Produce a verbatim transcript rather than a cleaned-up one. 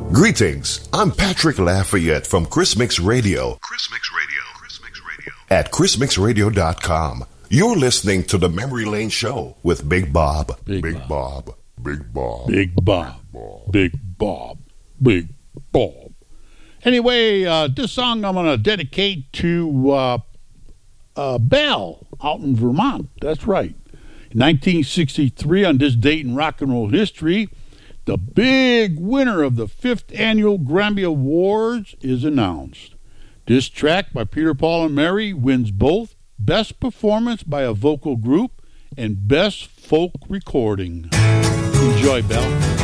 Greetings, I'm Patrick Lafayette from Chris Mix Radio. Chris Mix Radio. Chris Mix Radio. At chris mix radio dot com. You're listening to the Memory Lane Show with Big Bob. Big, Big Bob. Bob. Big Bob. Big Bob. Big Bob. Big Bob. Anyway, uh, this song I'm going to dedicate to uh, uh, Belle out in Vermont. That's right. In nineteen sixty-three, on this date in rock and roll history, the big winner of the fifth annual Grammy Awards is announced. This track by Peter, Paul, and Mary wins both Best Performance by a Vocal Group and Best Folk Recording. Enjoy, Belle.